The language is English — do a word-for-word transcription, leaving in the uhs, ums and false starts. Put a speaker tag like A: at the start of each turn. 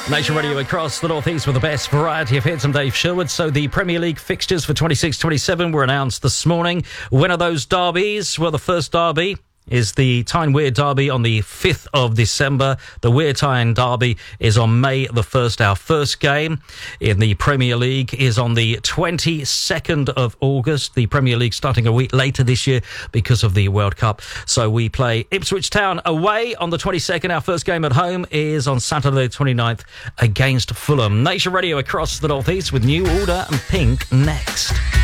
A: Nation Radio across the northeast with the best variety of hits. I'm Dave Sherwood. So the Premier League fixtures for twenty-six twenty-seven were announced this morning. When are those derbies? Well, the first derby is the Tyne Wear Derby on the fifth of December. The Wear Tyne Derby is on May the first. Our first game in the Premier League is on the twenty-second of August. The Premier League starting a week later this year because of the World Cup. So we play Ipswich Town away on the twenty-second. Our first game at home is on Saturday the twenty-ninth against Fulham. Nation Radio across the northeast with New Order and Pink next.